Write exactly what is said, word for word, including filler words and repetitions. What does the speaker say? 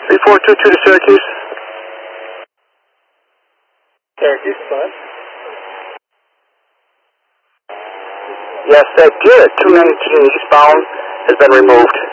three four two two to Syracuse. Syracuse, bus. Yes, that Garrett two nineteen eastbound has been removed.